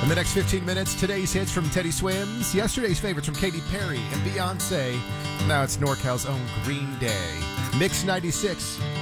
In the next 15 minutes, today's hits from Teddy Swims, yesterday's favorites from Katy Perry and Beyonce. Now it's NorCal's own Green Day. Mix 96.